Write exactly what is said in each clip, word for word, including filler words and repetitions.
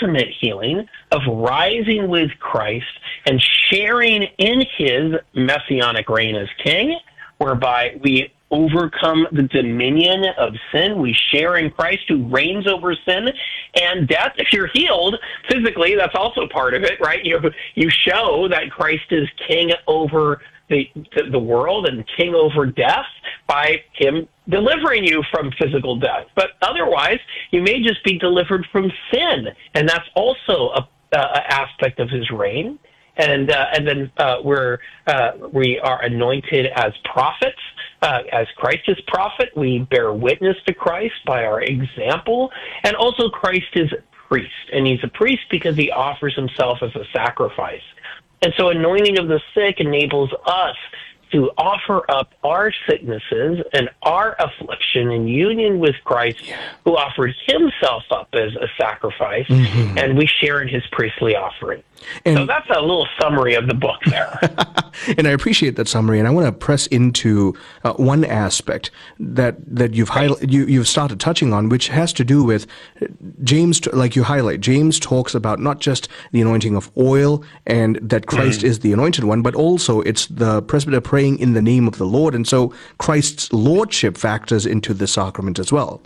ultimate healing of rising with Christ and sharing in his messianic reign as king, whereby we overcome the dominion of sin. We share in Christ who reigns over sin and death. If you're healed physically, that's also part of it, right? You you show that Christ is king over the the world and king over death by him delivering you from physical death. But otherwise, you may just be delivered from sin, and that's also a, a aspect of his reign. And uh, and then uh, we're uh, we are anointed as prophets, uh, as Christ is prophet. We bear witness to Christ by our example, and also Christ is priest, and he's a priest because he offers himself as a sacrifice. And so, anointing of the sick enables us to offer up our sicknesses and our affliction in union with Christ, who offered himself up as a sacrifice, mm-hmm. and we share in his priestly offering. And so that's a little summary of the book there. And I appreciate that summary, and I want to press into uh, one aspect that that you've right. highlight, you, you've started touching on, which has to do with James, like you highlight. James talks about not just the anointing of oil and that Christ mm. is the anointed one, but also it's the presbyter praying in the name of the Lord, and so Christ's lordship factors into the sacrament as well.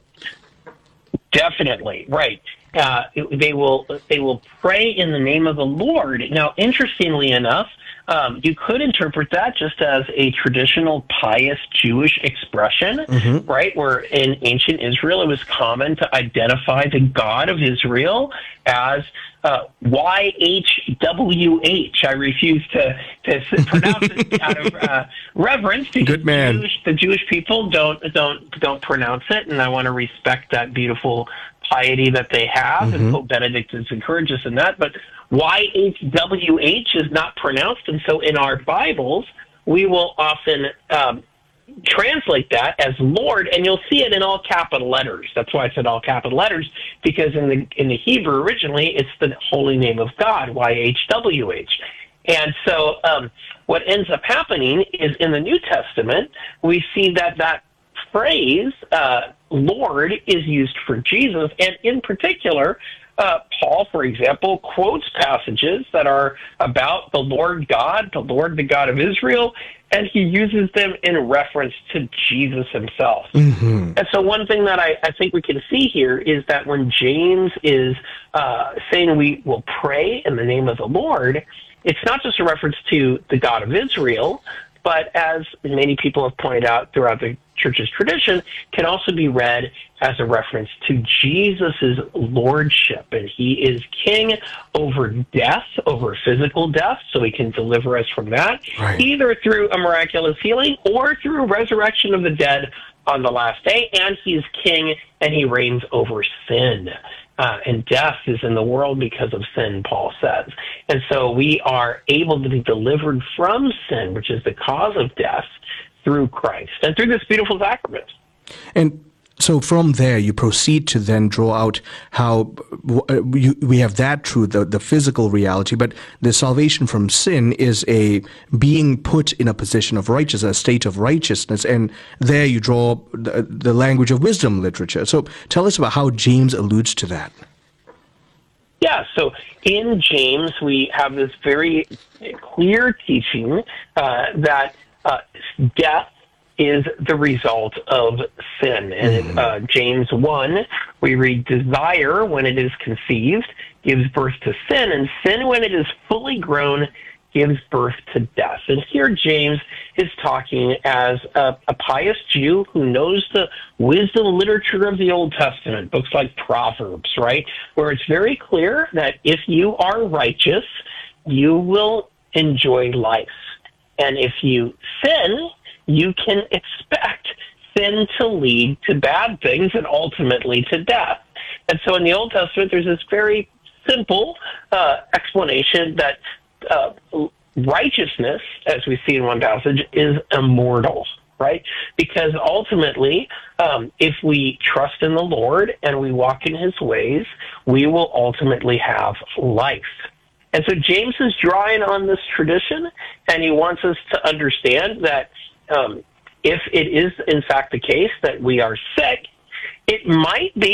Definitely, right. Uh, they will they will pray in the name of the Lord. Now, interestingly enough, um, you could interpret that just as a traditional pious Jewish expression, mm-hmm. right? Where in ancient Israel, it was common to identify the God of Israel as uh, Y H W H. I refuse to, to pronounce it out of uh, reverence because Good man. The, Jewish, the Jewish people don't don't don't pronounce it, and I want to respect that beautiful piety that they have, mm-hmm. and Pope Benedict has encouraged us in that. But Y H W H is not pronounced, and so in our Bibles, we will often um, translate that as Lord, and you'll see it in all capital letters. That's why it's in all capital letters, because in the in the Hebrew originally, it's the holy name of God, Y H W H. And so um, what ends up happening is in the New Testament, we see that that phrase, uh, Lord, is used for Jesus, and in particular, uh, Paul, for example, quotes passages that are about the Lord God, the Lord, the God of Israel, and he uses them in reference to Jesus himself. Mm-hmm. And so one thing that I, I think we can see here is that when James is uh, saying we will pray in the name of the Lord, it's not just a reference to the God of Israel, but as many people have pointed out throughout the church's tradition, can also be read as a reference to Jesus' lordship. And he is king over death, over physical death, so he can deliver us from that, right. either through a miraculous healing or through resurrection of the dead on the last day. And he is king, and he reigns over sin. Uh, and death is in the world because of sin, Paul says. And so we are able to be delivered from sin, which is the cause of death, through Christ and through this beautiful sacrament. And so from there, you proceed to then draw out how uh, you, we have that truth, the, the physical reality, but the salvation from sin is a being put in a position of righteousness, a state of righteousness, and there you draw the, the language of wisdom literature. So tell us about how James alludes to that. Yeah, so in James, we have this very clear teaching uh, that uh, death is the result of sin. And in uh, James one, we read, desire, when it is conceived, gives birth to sin, and sin, when it is fully grown, gives birth to death. And here James is talking as a, a pious Jew who knows the wisdom literature of the Old Testament, books like Proverbs, right, where it's very clear that if you are righteous, you will enjoy life. And if you sin, you can expect sin to lead to bad things and ultimately to death. And so in the Old Testament, there's this very simple uh, explanation that uh, righteousness, as we see in one passage, is immortal, right? Because ultimately, um, if we trust in the Lord and we walk in his ways, we will ultimately have life. And so James is drawing on this tradition, and he wants us to understand that um, if it is, in fact, the case that we are sick, it might be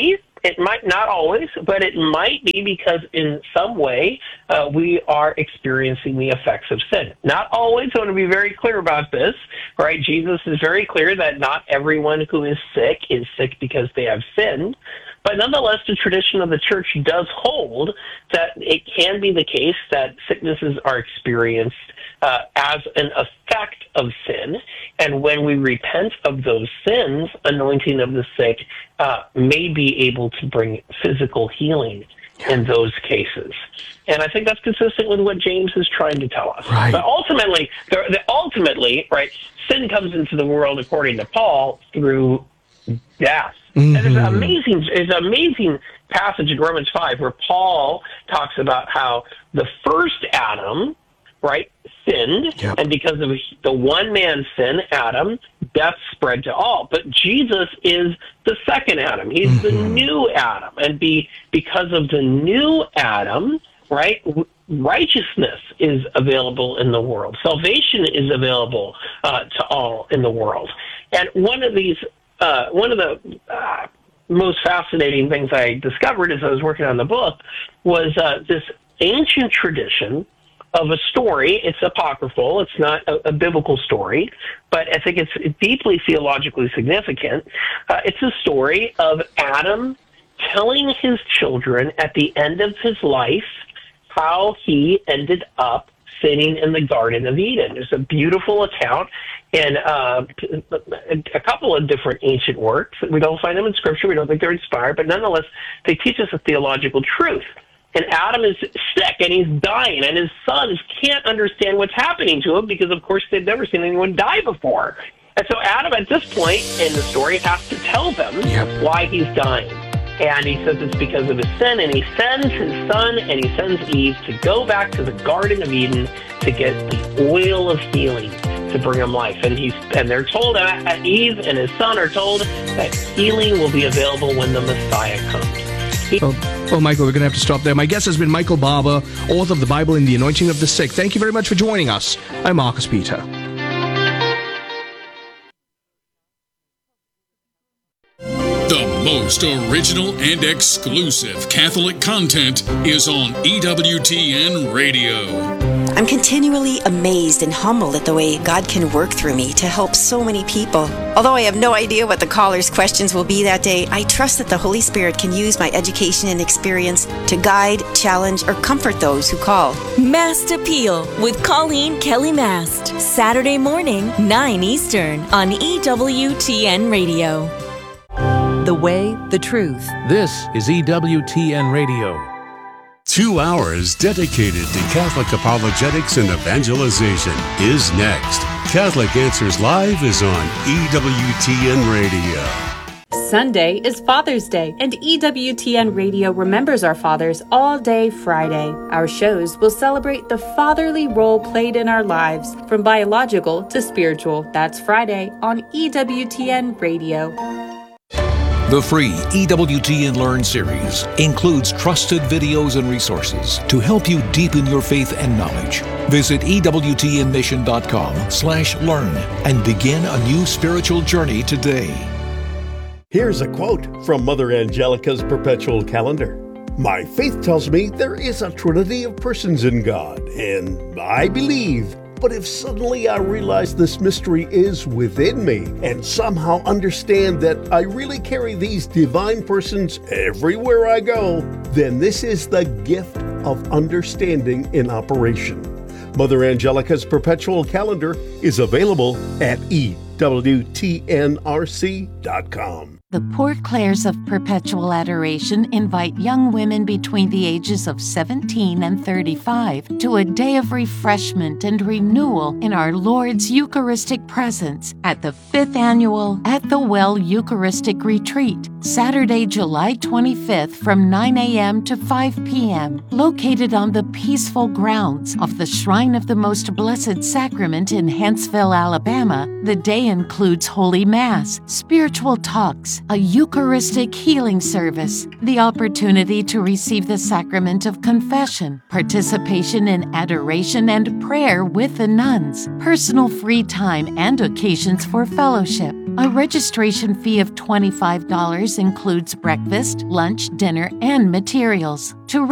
It might not always, but it might be because in some way uh, we are experiencing the effects of sin. Not always. I want to be very clear about this, right? Jesus is very clear that not everyone who is sick is sick because they have sinned. But nonetheless, the tradition of the church does hold that it can be the case that sicknesses are experienced uh, as an effect of sin. And when we repent of those sins, anointing of the sick uh, may be able to bring physical healing in those cases. And I think that's consistent with what James is trying to tell us. Right. But ultimately, the, the, ultimately, right, sin comes into the world, according to Paul, through death. Mm-hmm. And there's an amazing, there's an amazing passage in Romans five where Paul talks about how the first Adam, right, sinned, yep. and because of the one man's sin, Adam, death spread to all. But Jesus is the second Adam. He's mm-hmm. the new Adam. And be because of the new Adam, right, righteousness is available in the world. Salvation is available uh, to all in the world. And one of these Uh, one of the uh, most fascinating things I discovered as I was working on the book was uh, this ancient tradition of a story. It's apocryphal. It's not a, a biblical story, but I think it's deeply theologically significant. Uh, it's a story of Adam telling his children at the end of his life how he ended up sitting in the Garden of Eden. There's a beautiful account in uh, a couple of different ancient works. We don't find them in Scripture. We don't think they're inspired, but nonetheless, they teach us a theological truth. And Adam is sick, and he's dying, and his sons can't understand what's happening to him because, of course, they've never seen anyone die before. And so Adam, at this point in the story, has to tell them yep. why he's dying. And he says it's because of his sin, and he sends his son and he sends Eve to go back to the Garden of Eden to get the oil of healing to bring him life. And he's and they're told, uh, Eve and his son are told that healing will be available when the Messiah comes. He- oh, oh, Michael, we're going to have to stop there. My guest has been Michael Barber, author of the Bible and the Anointing of the Sick. Thank you very much for joining us. I'm Marcus Peter. The most original and exclusive Catholic content is on E W T N Radio. I'm continually amazed and humbled at the way God can work through me to help so many people. Although I have no idea what the caller's questions will be that day, I trust that the Holy Spirit can use my education and experience to guide, challenge, or comfort those who call. Mast Appeal with Colleen Kelly Mast. Saturday morning, nine Eastern on E W T N Radio. The way, the truth. This is E W T N Radio. Two hours dedicated to Catholic apologetics and evangelization is next. Catholic Answers Live is on E W T N Radio. Sunday is Father's Day, and E W T N Radio remembers our fathers all day Friday. Our shows will celebrate the fatherly role played in our lives, from biological to spiritual. That's Friday on E W T N Radio. The free E W T N Learn series includes trusted videos and resources to help you deepen your faith and knowledge. Visit E W T N mission dot com slash learn and begin a new spiritual journey today. Here's a quote from Mother Angelica's Perpetual Calendar. My faith tells me there is a trinity of persons in God, and I believe. But if suddenly I realize this mystery is within me and somehow understand that I really carry these divine persons everywhere I go, then this is the gift of understanding in operation. Mother Angelica's Perpetual Calendar is available at E W T N R C dot com. The Port Clares of Perpetual Adoration invite young women between the ages of seventeen and thirty-five to a day of refreshment and renewal in our Lord's Eucharistic presence at the fifth Annual At the Well Eucharistic Retreat, Saturday, July twenty-fifth from nine a.m. to five p.m., located on the peaceful grounds of the Shrine of the Most Blessed Sacrament in Huntsville, Alabama. The day includes Holy Mass, spiritual talks, a Eucharistic healing service, the opportunity to receive the sacrament of confession, participation in adoration and prayer with the nuns, personal free time and occasions for fellowship. A registration fee of twenty-five dollars includes breakfast, lunch, dinner, and materials. To